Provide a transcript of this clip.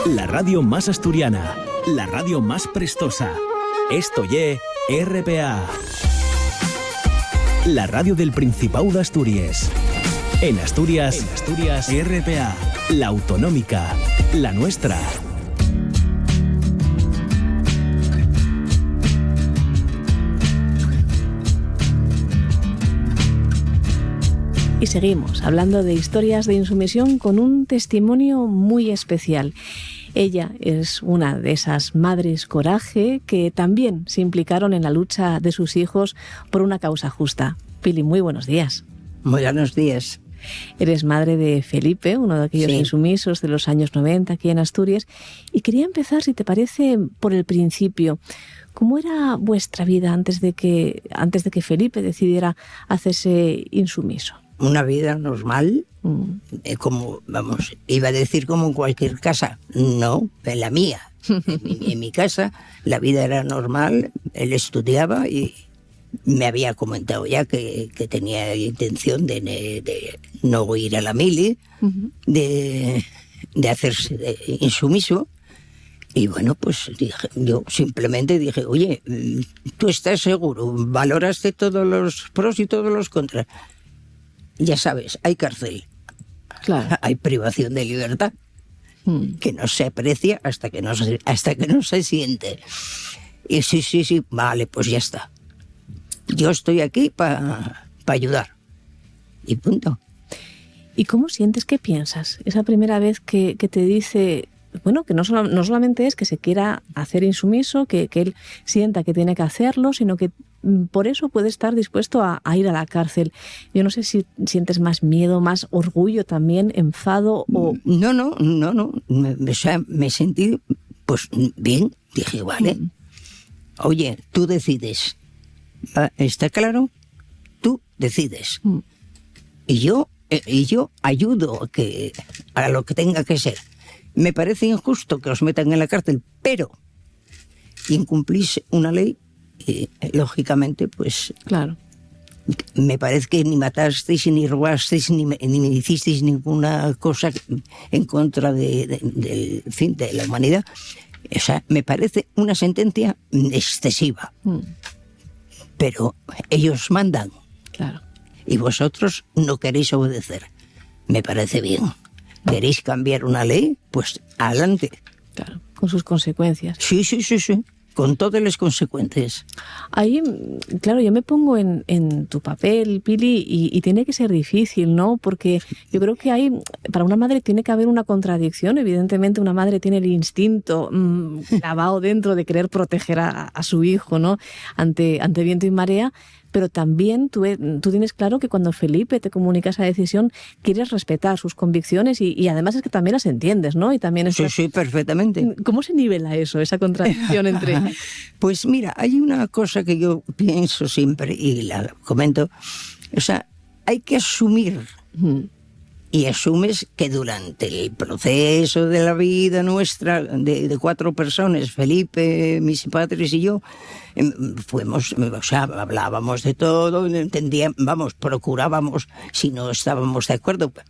La radio más asturiana, la radio más prestosa. Esto ye RPA. La radio del Principado de Asturias. En Asturias, RPA, la autonómica, la nuestra. Y seguimos hablando de historias de insumisión con un testimonio muy especial. Ella es una de esas madres coraje que también se implicaron en la lucha de sus hijos por una causa justa. Pili, muy buenos días. Muy buenos días. Eres madre de Felipe, uno de aquellos insumisos de los años 90 aquí en Asturias. Y quería empezar, si te parece, por el principio. ¿Cómo era vuestra vida antes de que Felipe decidiera hacerse insumiso? Una vida normal, como, iba a decir como en cualquier casa. No, en la mía. En mi casa la vida era normal, él estudiaba y me había comentado ya que tenía intención de no ir a la mili, de hacerse insumiso. Y bueno, pues yo simplemente dije, oye, ¿tú estás seguro? ¿Valoraste todos los pros y todos los contras? Ya sabes, hay cárcel, claro. Hay privación de libertad, que no se aprecia hasta que no se siente. Y sí, vale, pues ya está. Yo estoy aquí para ayudar. Y punto. ¿Y cómo sientes, qué piensas? Esa primera vez que te dice, bueno, que no solamente es que se quiera hacer insumiso, que él sienta que tiene que hacerlo, sino que por eso puede estar dispuesto a ir a la cárcel. Yo no sé si sientes más miedo, más orgullo también, enfado o... No. Me sentí, pues, bien. Dije, vale. Oye, tú decides. ¿Está claro? Tú decides. Y yo ayudo a lo que tenga que ser. Me parece injusto que os metan en la cárcel, pero incumplís una ley. Y, lógicamente, pues... Claro. Me parece que ni matasteis, ni robasteis, ni hicisteis ninguna cosa en contra del fin de la humanidad. O sea, me parece una sentencia excesiva. Pero ellos mandan. Claro. Y vosotros no queréis obedecer. Me parece bien. ¿Queréis cambiar una ley? Pues adelante. Claro, con sus consecuencias. Sí. Con todas las consecuencias. Ahí, claro, yo me pongo en tu papel, Pili, y tiene que ser difícil, ¿no? Porque yo creo que para una madre tiene que haber una contradicción. Evidentemente, una madre tiene el instinto clavado dentro de querer proteger a su hijo, ¿no? Ante viento y marea. Pero también tú tienes claro que cuando Felipe te comunica esa decisión, quieres respetar sus convicciones y además es que también las entiendes, ¿no? Y también Sí, perfectamente. ¿Cómo se nivela eso, esa contradicción entre...? Pues mira, hay una cosa que yo pienso siempre y la comento. O sea, hay que asumir... Y asumes que durante el proceso de la vida nuestra, de 4 personas, Felipe, mis padres y yo, hablábamos de todo, procurábamos, si no estábamos de acuerdo,